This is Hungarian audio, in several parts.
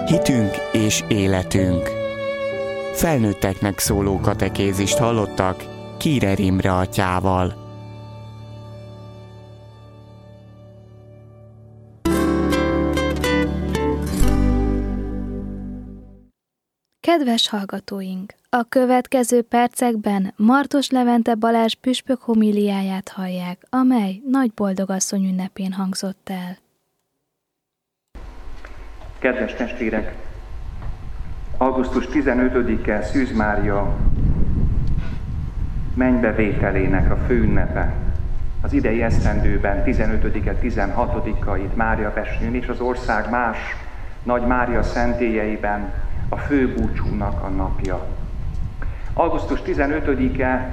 Hitünk és életünk. Felnőtteknek szóló katekézist hallottak Kírer Imre atyával. Kedves hallgatóink! A következő percekben Martos Levente Balázs püspök homíliáját hallják, amely Nagy Boldogasszony ünnepén hangzott el. Kedves testvérek! Augusztus 15-e Szűz Mária mennybevételének a főünnepe. Az idei esztendőben 15-e, 16-a itt Máriapestjén és az ország más Nagy Mária szentélyeiben a főbúcsúnak a napja. Augusztus 15-e,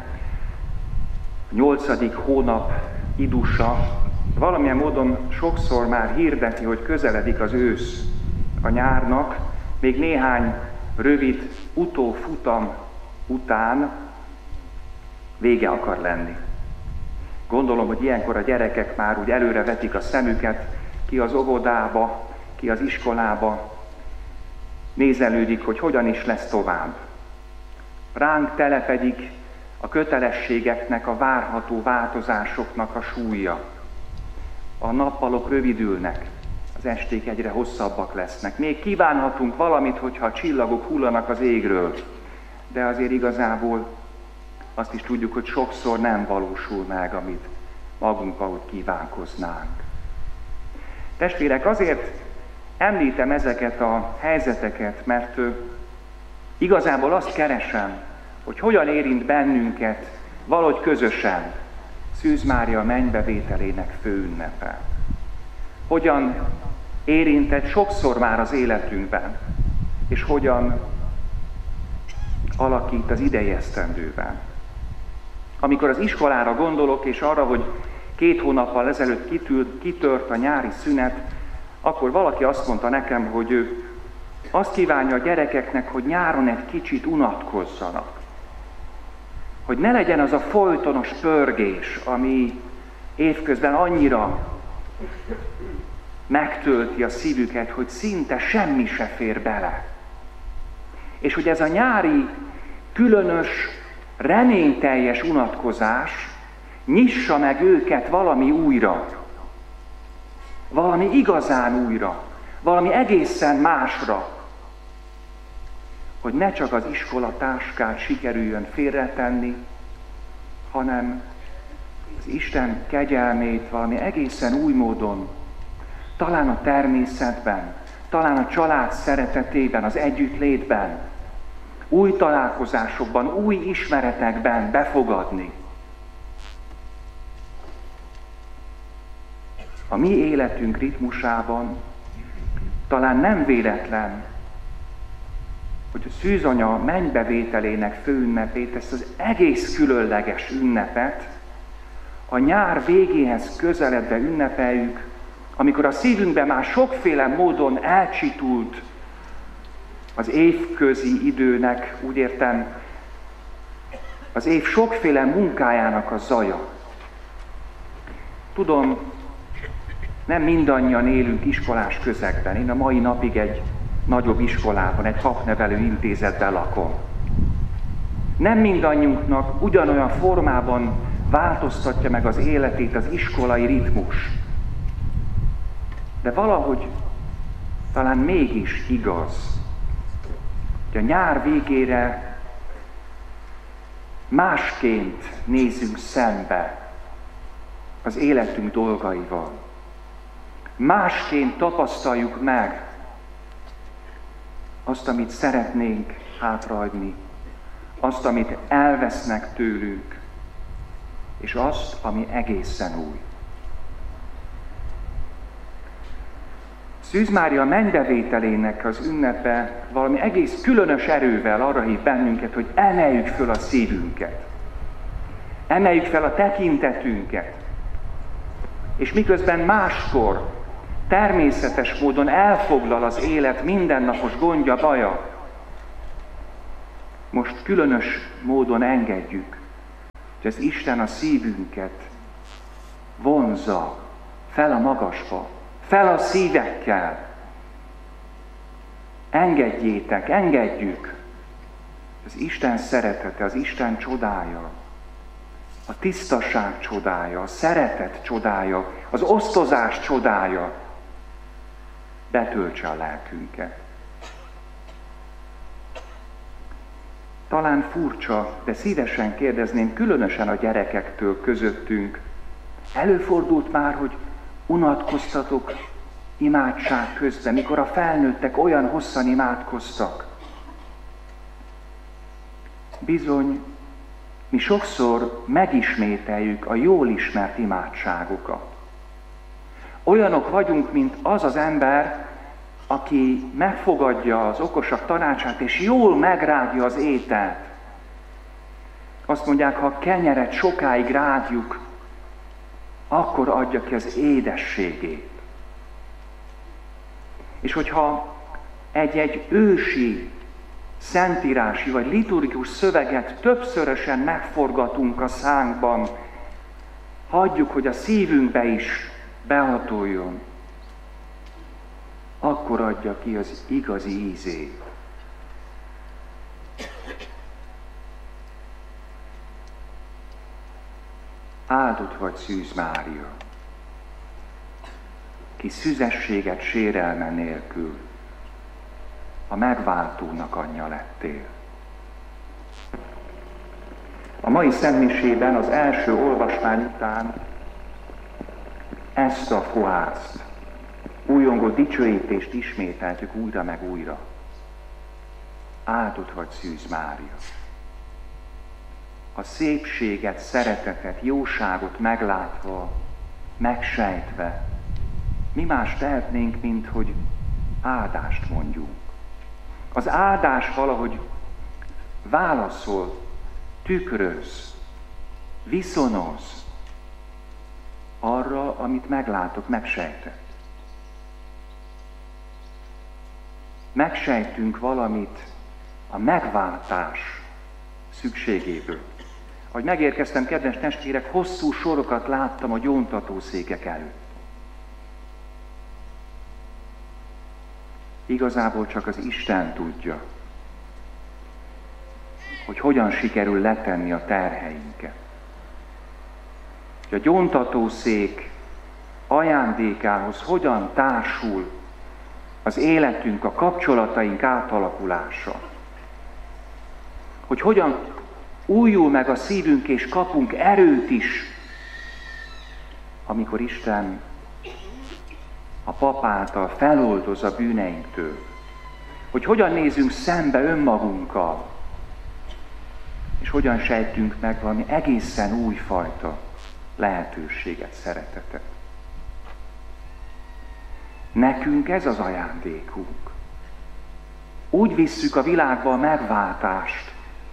8. hónap idusa, valamilyen módon sokszor már hirdeti, hogy közeledik az ősz a nyárnak, még néhány rövid utófutam után vége akar lenni. Gondolom, hogy ilyenkor a gyerekek már úgy előre vetik a szemüket, ki az óvodába, ki az iskolába, nézelődik, hogy hogyan is lesz tovább. Ránk telepedik a kötelességeknek, a várható változásoknak a súlya. A nappalok rövidülnek, az esték egyre hosszabbak lesznek. Még kívánhatunk valamit, hogyha a csillagok hullanak az égről, de azért igazából azt is tudjuk, hogy sokszor nem valósul meg, amit magunk ahogy kívánkoznánk. Testvérek, azért említem ezeket a helyzeteket, mert igazából azt keresem, hogy hogyan érint bennünket valahogy közösen Szűz Mária mennybevételének főünnepe. Hogyan érintett sokszor már az életünkben, és hogyan alakít az idei esztendőben. Amikor az iskolára gondolok, és arra, hogy 2 hónappal ezelőtt kitört a nyári szünet, akkor valaki azt mondta nekem, hogy ő azt kívánja a gyerekeknek, hogy nyáron egy kicsit unatkozzanak. Hogy ne legyen az a folytonos pörgés, ami évközben annyira megtölti a szívüket, hogy szinte semmi se fér bele. És hogy ez a nyári, különös, reményteljes unatkozás nyissa meg őket valami újra. Valami igazán újra, valami egészen másra, hogy ne csak az iskolatáskát sikerüljön félretenni, hanem az Isten kegyelmét valami egészen új módon, talán a természetben, talán a család szeretetében, az együttlétben, új találkozásokban, új ismeretekben befogadni. A mi életünk ritmusában talán nem véletlen, hogy a szűzanya mennybevételének főünnepét, ezt az egész különleges ünnepet a nyár végéhez közeledve ünnepeljük, amikor a szívünkben már sokféle módon elcsitult az évközi időnek, úgy értem, az év sokféle munkájának a zaja. Tudom, nem mindannyian élünk iskolás közegben. Én a mai napig egy nagyobb iskolában, egy papnevelő intézetben lakom. Nem mindannyiunknak ugyanolyan formában változtatja meg az életét az iskolai ritmus. De valahogy talán mégis igaz, hogy a nyár végére másként nézünk szembe az életünk dolgaival. Másként tapasztaljuk meg azt, amit szeretnénk hátrahagyni, azt, amit elvesznek tőlünk, és azt, ami egészen új. Szűz Mária mennybevételének az ünnepe valami egész különös erővel arra hív bennünket, hogy emeljük föl a szívünket, emeljük fel a tekintetünket, és miközben máskor természetes módon elfoglal az élet mindennapos gondja, baja, most különös módon engedjük, hogy az Isten a szívünket vonzza fel a magasba, fel a szívekkel. engedjétek, engedjük. Az Isten szeretete, az Isten csodája, a tisztaság csodája, a szeretet csodája, az osztozás csodája betöltse a lelkünket. Talán furcsa, de szívesen kérdezném, különösen a gyerekektől közöttünk. Előfordult már, hogy unatkoztatok imádság közben, mikor a felnőttek olyan hosszan imádkoztak? Bizony, mi sokszor megismételjük a jól ismert imádságokat. Olyanok vagyunk, mint az az ember, aki megfogadja az okosak tanácsát, és jól megrágja az ételt. Azt mondják, ha a kenyeret sokáig rágjuk, akkor adja ki az édességét. És hogyha egy-egy ősi, szentírási vagy liturgikus szöveget többszörösen megforgatunk a szánkban, hagyjuk, hogy a szívünkbe is behatoljon, akkor adja ki az igazi ízét. Áldott vagy Szűz Mária, ki szüzességet sérelme nélkül a megváltónak anyja lettél. A mai szentmisében az első olvasmány után ezt a fohászt, újongó dicsőítést ismételtük újra meg újra. Áldott vagy Szűz Mária. A szépséget, szeretetet, jóságot meglátva, megsejtve, mi más tehetnénk, mint hogy áldást mondjunk. Az áldás valahogy válaszol, tükröz, viszonoz arra, amit meglátok, megsejtett. Megsejtünk valamit a megváltás szükségéből. Ahogy megérkeztem, kedves testvérek, hosszú sorokat láttam a gyóntatószékek előtt. Igazából csak az Isten tudja, hogy hogyan sikerül letenni a terheinket. Hogy a gyóntatószék ajándékához hogyan társul az életünk, a kapcsolataink átalakulása. Hogy hogyan újul meg a szívünk és kapunk erőt is, amikor Isten a pap által feloldoz a bűneinktől. Hogy hogyan nézünk szembe önmagunkkal, és hogyan sejtünk meg valami egészen újfajta lehetőséget, szeretetet. Nekünk ez az ajándékunk. Úgy visszük a világba a megváltást,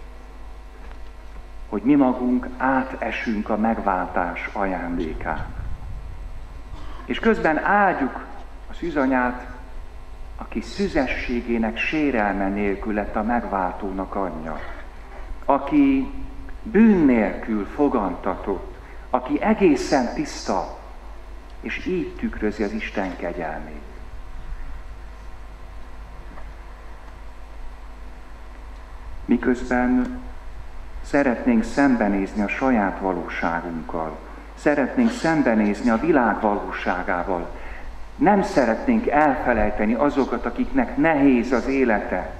hogy mi magunk átesünk a megváltás ajándékán. És közben áldjuk a szűzanyát, aki szüzességének sérelme nélkül lett a megváltónak anyja, aki bűn nélkül fogantatott, aki egészen tiszta, és így tükrözi az Isten kegyelmét. Miközben szeretnénk szembenézni a saját valóságunkkal, szeretnénk szembenézni a világ valóságával, nem szeretnénk elfelejteni azokat, akiknek nehéz az élete.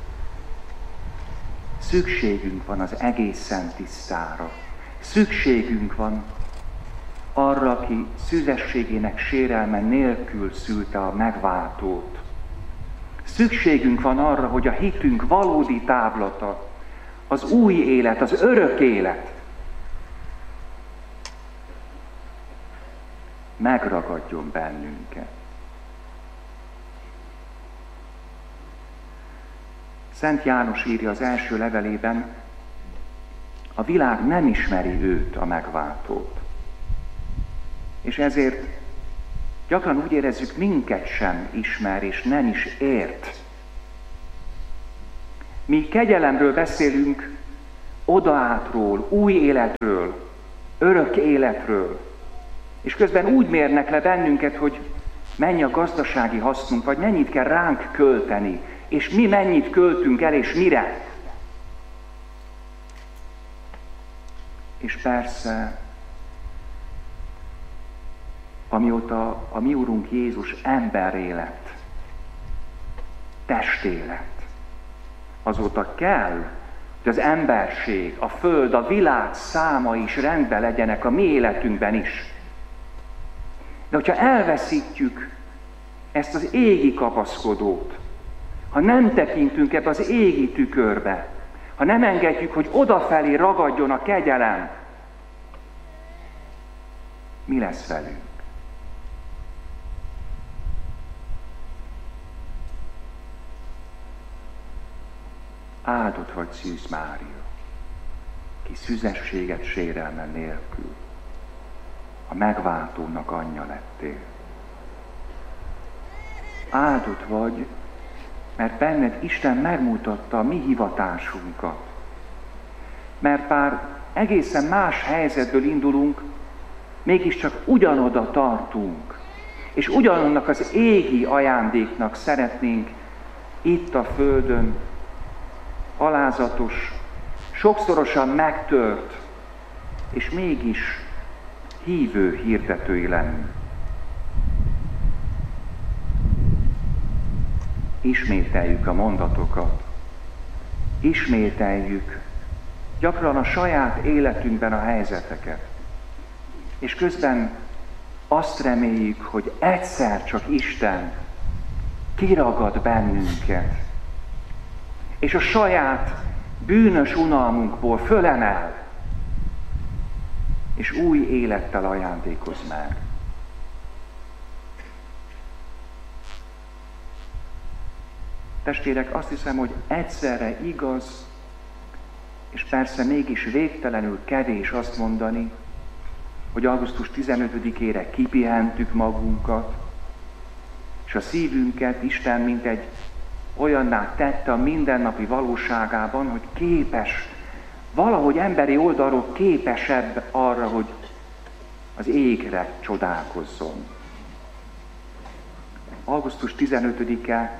Szükségünk van az egészen tisztára. Szükségünk van arra, aki szüzességének sérelme nélkül szülte a megváltót. Szükségünk van arra, hogy a hitünk valódi távlata, az új élet, az örök élet megragadjon bennünket. Szent János írja az első levelében, a világ nem ismeri őt, a megváltót. És ezért gyakran úgy érezzük, minket sem ismer és nem is ért. Mi kegyelemről beszélünk, odaátról, új életről, örök életről, és közben úgy mérnek le bennünket, hogy mennyi a gazdasági hasznunk, vagy mennyit kell ránk költeni, és mi mennyit költünk el, és mire. És persze, amióta a mi Urunk Jézus emberré lett, testé lett, azóta kell, hogy az emberség, a föld, a világ száma is rendben legyenek a mi életünkben is. De hogyha elveszítjük ezt az égi kapaszkodót, ha nem tekintünk ebbe az égi tükörbe, ha nem engedjük, hogy odafelé ragadjon a kegyelem, mi lesz velünk? Áldott vagy Szűz Mária, ki szüzességet sérelme nélkül a megváltónak anyja lettél. Áldott vagy, mert benned Isten megmutatta a mi hivatásunkat. Mert bár egészen más helyzetből indulunk, mégiscsak ugyanoda tartunk, és ugyanannak az égi ajándéknak szeretnénk itt a földön alázatos, sokszorosan megtört, és mégis hívő hirdetői lenni. Ismételjük a mondatokat, ismételjük gyakran a saját életünkben a helyzeteket, és közben azt reméljük, hogy egyszer csak Isten kiragad bennünket, és a saját bűnös unalmunkból fölemel, és új élettel ajándékoz meg. Testvérek, azt hiszem, hogy egyszerre igaz, és persze mégis végtelenül kevés azt mondani, hogy augusztus 15-ére kipihentük magunkat, és a szívünket Isten mint egy olyanná tette a mindennapi valóságában, hogy képes, valahogy emberi oldalról képesebb arra, hogy az égre csodálkozzon. Augusztus 15-e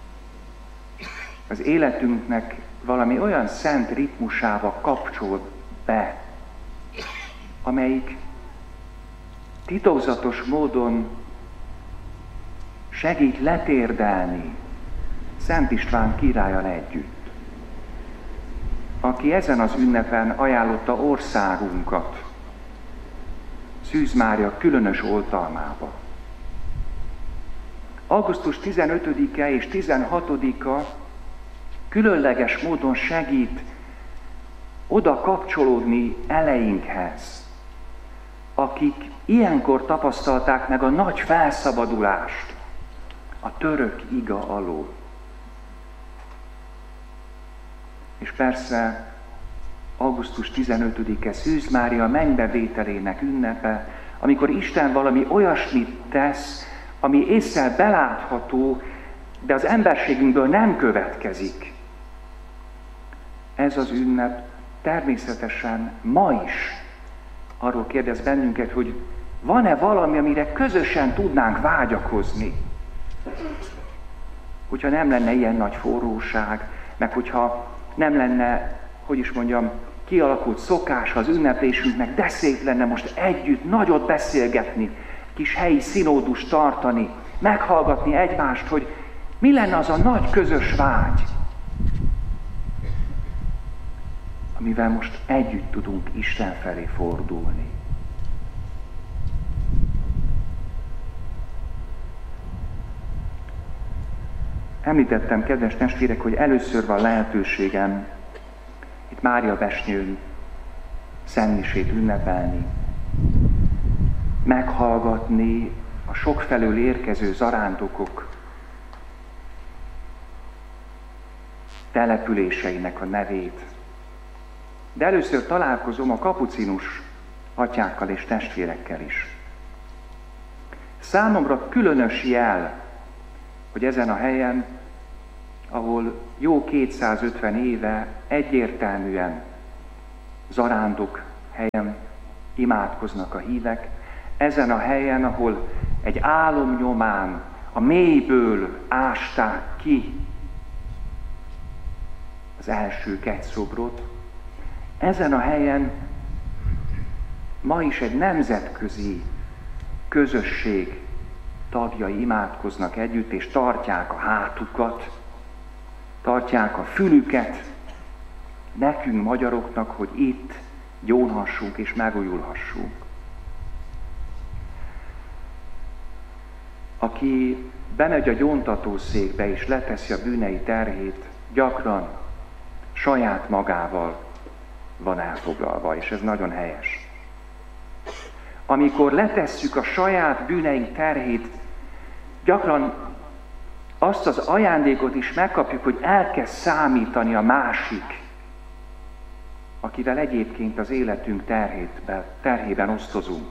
az életünknek valami olyan szent ritmusába kapcsol be, amelyik titokzatos módon segít letérdelni Szent István királlyal együtt, aki ezen az ünnepen ajánlotta országunkat Szűz Mária különös oltalmába. Augusztus 15-e és 16-a különleges módon segít oda kapcsolódni eleinkhez, akik ilyenkor tapasztalták meg a nagy felszabadulást a török iga alól. És persze augusztus 15-e Szűz Mária mennybevételének ünnepe, amikor Isten valami olyasmit tesz, ami ésszel belátható, de az emberségünkből nem következik. Ez az ünnep természetesen ma is arról kérdez bennünket, hogy van-e valami, amire közösen tudnánk vágyakozni. Hogyha nem lenne ilyen nagy forróság, meg hogyha nem lenne, hogy is mondjam, kialakult szokás az ünneplésünknek, de szép lenne most együtt nagyot beszélgetni, kis helyi szinódust tartani, meghallgatni egymást, hogy mi lenne az a nagy közös vágy, amivel most együtt tudunk Isten felé fordulni. Említettem, kedves testvérek, hogy először van lehetőségem itt Máriabesnyőn szentmisét ünnepelni, meghallgatni a sokfelől érkező zarándokok településeinek a nevét. De először találkozom a kapucinus atyákkal és testvérekkel is. Számomra különös jel, hogy ezen a helyen, ahol jó 250 éve egyértelműen zarándok helyen imádkoznak a hívek, ezen a helyen, ahol egy álom nyomán, a mélyből ásták ki az első kegyszobrot. Ezen a helyen ma is egy nemzetközi közösség tagjai imádkoznak együtt, és tartják a hátukat, tartják a fülüket nekünk magyaroknak, hogy itt gyónhassunk és megújulhassunk. Aki bemegy a gyóntatószékbe és leteszi a bűnei terhét, gyakran saját magával van elfoglalva, és ez nagyon helyes. Amikor letesszük a saját bűneink terhét, gyakran azt az ajándékot is megkapjuk, hogy elkezd számítani a másik, akivel egyébként az életünk terhében osztozunk.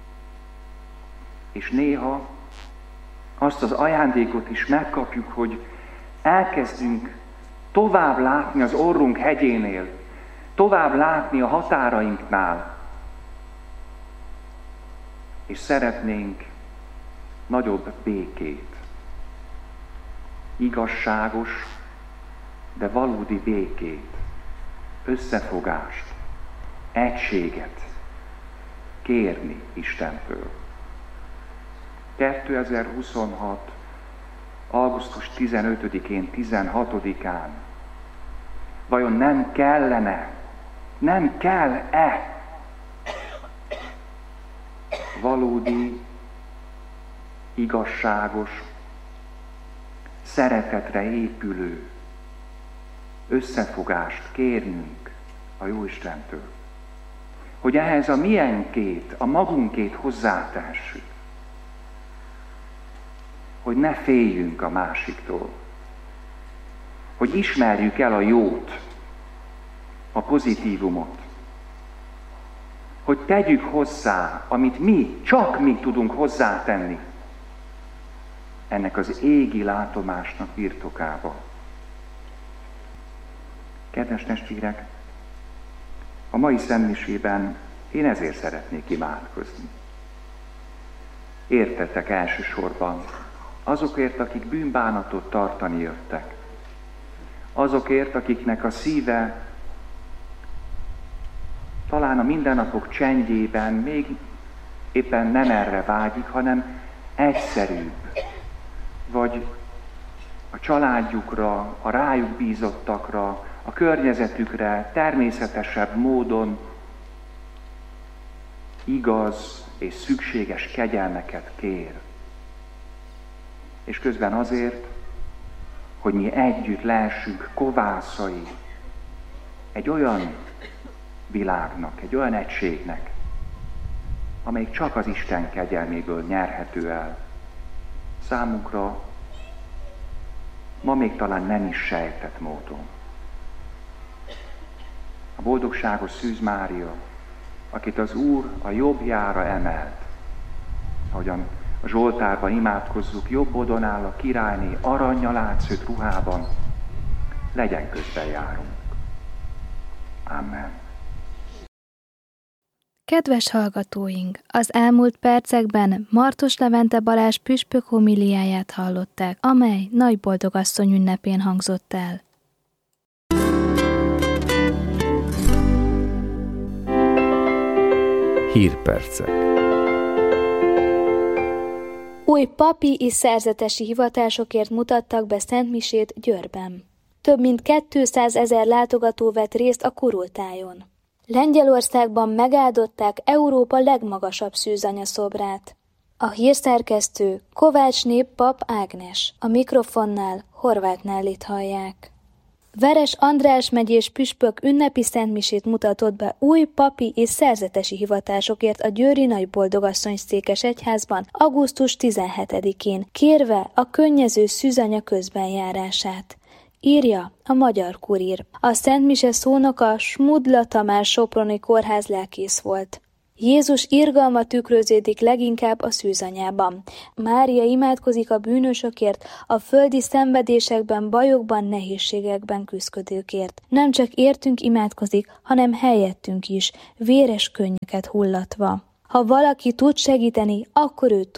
És néha azt az ajándékot is megkapjuk, hogy elkezdünk tovább látni az orrunk hegyénél, tovább látni a határainknál, és szeretnénk nagyobb békét, igazságos, de valódi békét, összefogást, egységet kérni Istentől. 2026. augusztus 15-én, 16-án vajon nem kellene, nem kell-e valódi, igazságos, szeretetre épülő összefogást kérnünk a Jóistentől, hogy ehhez a miénkét, a magunkét hozzátehessük, hogy ne féljünk a másiktól, hogy ismerjük el a jót, a pozitívumot, hogy tegyük hozzá, amit mi, csak mi tudunk hozzátenni ennek az égi látomásnak birtokába. Kedves testvérek, a mai szentmisében én ezért szeretnék imádkozni. Értetek elsősorban azokért, akik bűnbánatot tartani jöttek. Azokért, akiknek a szíve talán a mindennapok csendjében még éppen nem erre vágyik, hanem egyszerűbb, vagy a családjukra, a rájuk bízottakra, a környezetükre természetesebb módon igaz és szükséges kegyelmeket kér. És közben azért, hogy mi együtt lehessünk kovászai egy olyan világnak, egy olyan egységnek, amelyik csak az Isten kegyelméből nyerhető el. Számunkra ma még talán nem is sejtett módon. A boldogságos Szűz Mária, akit az Úr a jobbjára emelt, ahogyan a Zsoltárban imádkozzuk, jobb oldon áll a királyné, arannyal átszőtt ruhában, legyen közben járunk. Amen. Kedves hallgatóink, az elmúlt percekben Martos Levente Balázs püspök homiliáját hallották, amely Nagyboldogasszony ünnepén hangzott el. Hírpercek. Új papi és szerzetesi hivatásokért mutattak be szentmisét Győrben. Több mint 200 000 látogató vett részt a kurultájon. Lengyelországban megáldották Európa legmagasabb szűzanya szobrát. A hírszerkesztő Kovácsné Pap Ágnes, a mikrofonnál Horváth Nellit hallják. Veres András megyés püspök ünnepi szentmisét mutatott be új papi és szerzetesi hivatásokért a győri Nagyboldogasszony székesegyházban augusztus 17-én, kérve a könnyező szűzanya közbenjárását. Írja a Magyar Kurír. A szentmise szónoka Smudla Tamás soproni kórház lelkész volt. Jézus irgalma tükröződik leginkább a szűzanyában. Mária imádkozik a bűnösökért, a földi szenvedésekben, bajokban, nehézségekben küszködőkért. Nem csak értünk imádkozik, hanem helyettünk is, véres könnyeket hullatva. Ha valaki tud segíteni, akkor ő tud.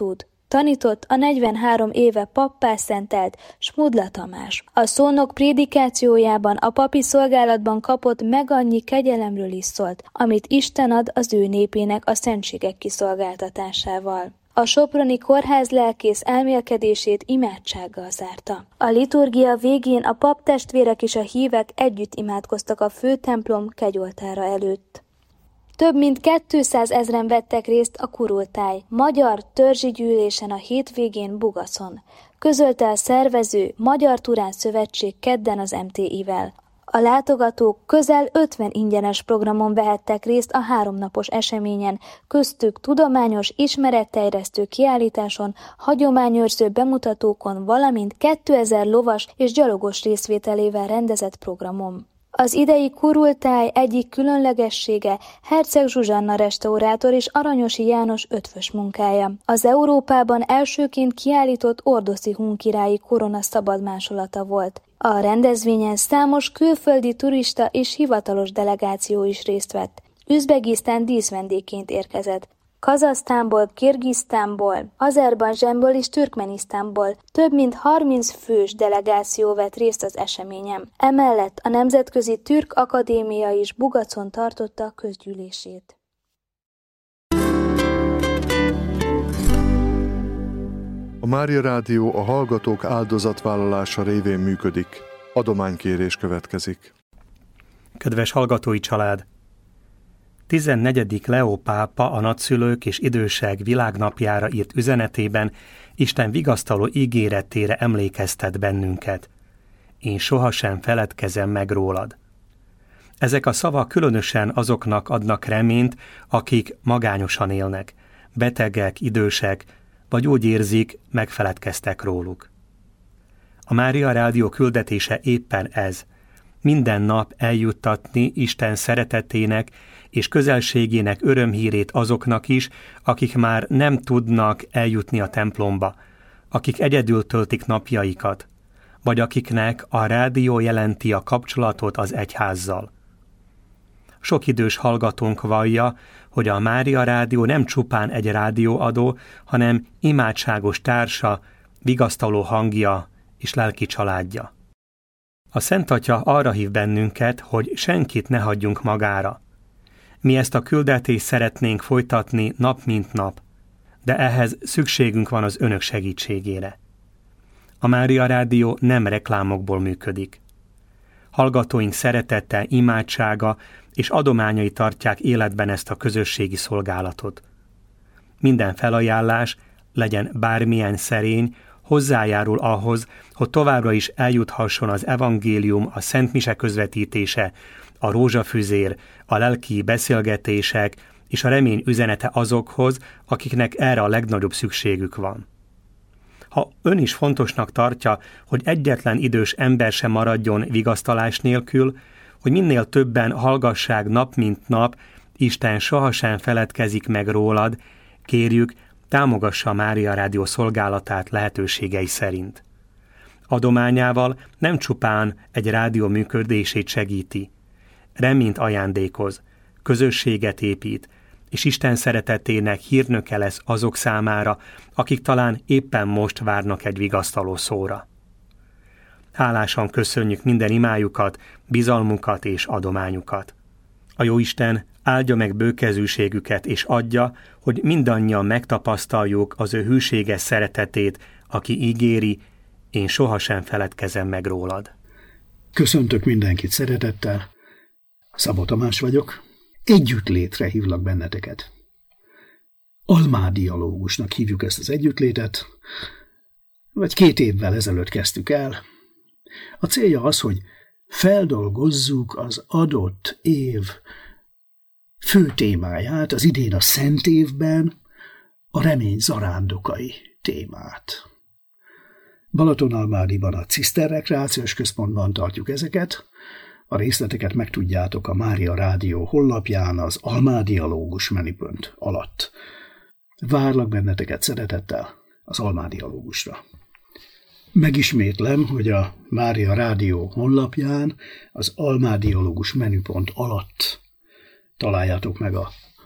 tanított a 43 éve pappá szentelt Smudla Tamás. A szónok prédikációjában a papi szolgálatban kapott meg annyi kegyelemről is szólt, amit Isten ad az ő népének a szentségek kiszolgáltatásával. A soproni kórház lelkész elmélkedését imádsággal zárta. A liturgia végén a paptestvérek és a hívek együtt imádkoztak a főtemplom kegyoltára előtt. Több mint 200 000 vettek részt a Kurultáj magyar törzsi gyűlésen a hétvégén Bugaszon, közölte a szervező Magyar Turán Szövetség kedden az MTI-vel. A látogatók közel 50 ingyenes programon vehettek részt a 3 napos eseményen, köztük tudományos, ismeretterjesztő kiállításon, hagyományőrző bemutatókon, valamint 2000 lovas és gyalogos részvételével rendezett programon. Az idei Kurultáj egyik különlegessége Herceg Zsuzsanna restaurátor és Aranyosi János ötvös munkája. Az Európában elsőként kiállított ordoszi hunkirályi korona szabadmásolata volt. A rendezvényen számos külföldi turista és hivatalos delegáció is részt vett. Üzbegisztán díszvendégként érkezett. Kazahsztánból, Kirgisztánból, Azerbajdzsánból és Türkmenisztánból több mint 30 fős delegáció vett részt az eseményen. Emellett a Nemzetközi Türk Akadémia is Bugacon tartotta a közgyűlését. A Mária Rádió a hallgatók áldozatvállalása révén működik. Adománykérés következik. Kedves hallgatói család! 14. Leó pápa a nagyszülők és idősek világnapjára írt üzenetében Isten vigasztaló ígéretére emlékeztet bennünket. Én sohasem feledkezem meg rólad. Ezek a szavak különösen azoknak adnak reményt, akik magányosan élnek, betegek, idősek, vagy úgy érzik, megfeledkeztek róluk. A Mária Rádió küldetése éppen ez, minden nap eljuttatni Isten szeretetének és közelségének örömhírét azoknak is, akik már nem tudnak eljutni a templomba, akik egyedül töltik napjaikat, vagy akiknek a rádió jelenti a kapcsolatot az egyházzal. Sok idős hallgatónk vallja, hogy a Mária Rádió nem csupán egy rádióadó, hanem imádságos társa, vigasztaló hangja és lelki családja. A Szent Atya arra hív bennünket, hogy senkit ne hagyjunk magára. Mi ezt a küldetést szeretnénk folytatni nap mint nap, de ehhez szükségünk van az önök segítségére. A Mária Rádió nem reklámokból működik. Hallgatóink szeretete, imádsága és adományai tartják életben ezt a közösségi szolgálatot. Minden felajánlás, legyen bármilyen szerény, hozzájárul ahhoz, hogy továbbra is eljuthasson az evangélium, a Szent Mise közvetítése, a rózsafüzér, a lelki beszélgetések és a remény üzenete azokhoz, akiknek erre a legnagyobb szükségük van. Ha ön is fontosnak tartja, hogy egyetlen idős ember sem maradjon vigasztalás nélkül, hogy minél többen hallgassák nap mint nap, Isten sohasem feledkezik meg rólad, kérjük, támogassa a Mária Rádió szolgálatát lehetőségei szerint. Adományával nem csupán egy rádió működését segíti, reményt ajándékoz, közösséget épít, és Isten szeretetének hírnöke lesz azok számára, akik talán éppen most várnak egy vigasztaló szóra. Hálásan köszönjük minden imájukat, bizalmukat és adományukat. A Jóisten áldja meg bőkezűségüket, és adja, hogy mindannyian megtapasztaljuk az ő hűséges szeretetét, aki ígéri, én sohasem feledkezem meg rólad. Köszöntök mindenkit szeretettel, Szabó Tamás vagyok, együttlétre hívlak benneteket. Almádialógusnak hívjuk ezt az együttlétet, vagy 2 évvel ezelőtt kezdtük el. A célja az, hogy feldolgozzuk az adott év fő témáját, az idén a Szent Évben a remény zarándokai témát. Balatonalmádiban a Ciszter Rekreációs Központban tartjuk ezeket. A részleteket megtudjátok a Mária Rádió honlapján az Almádialógus menüpont alatt. Várlak benneteket szeretettel az Almádialógusra. Megismétlem, hogy a Mária Rádió honlapján az Almádialógus menüpont alatt találjátok meg a